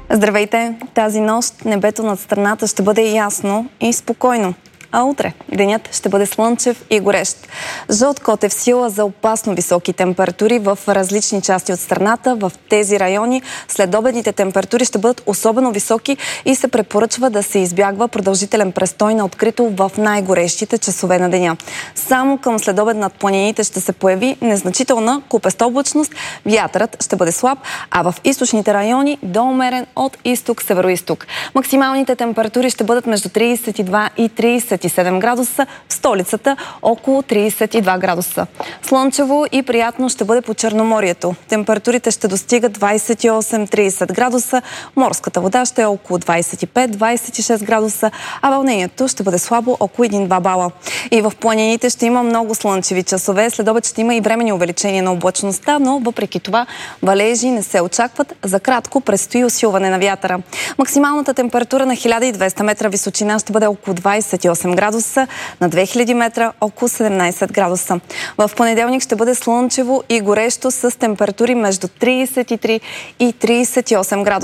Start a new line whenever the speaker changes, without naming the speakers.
Здравейте! Тази нощ небето над страната ще бъде ясно и спокойно. А утре денят ще бъде слънчев и горещ. Жълт код е в сила за опасно високи температури в различни части от страната. В тези райони следобедните температури ще бъдат особено високи и се препоръчва да се избягва продължителен престой на открито в най-горещите часове на деня. Само към следобед над планините ще се появи незначителна купеста облачност. Вятърът ще бъде слаб, а в източните райони до умерен от изток-североизток. Максималните температури ще бъдат между 32 и 37 градуса, в столицата около 32 градуса. Слънчево и приятно ще бъде по Черноморието. Температурите ще достигат 28-30 градуса, морската вода ще е около 25-26 градуса, а вълнението ще бъде слабо около 1-2 бала. И в планините ще има много слънчеви часове. Следобед ще има и временни увеличения на облачността, но въпреки това валежи не се очакват. За кратко предстои усилване на вятъра. Максималната температура на 1200 метра височина ще бъде около 28 градуса, на 2000 метра около 17 градуса. В понеделник ще бъде слънчево и горещо с температури между 33 и 38 градуса.